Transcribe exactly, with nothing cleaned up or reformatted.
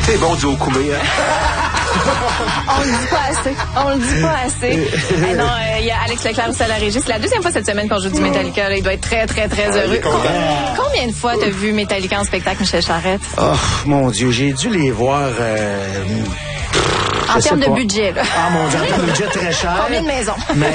C'est bon du Okoumé, hein? On le dit pas assez. On le dit pas assez. Eh non, il euh, y a Alex Leclerc aussi à la régie. C'est la deuxième fois cette semaine qu'on joue du Metallica. Là. Il doit être très, très, très Ah, heureux. Combien, combien de fois t'as vu Metallica en spectacle, Michel Charette? Oh, mon Dieu, j'ai dû les voir... Euh, en termes de budget, là. Ah, mon Dieu, en termes de budget très cher. Combien de maisons? Mais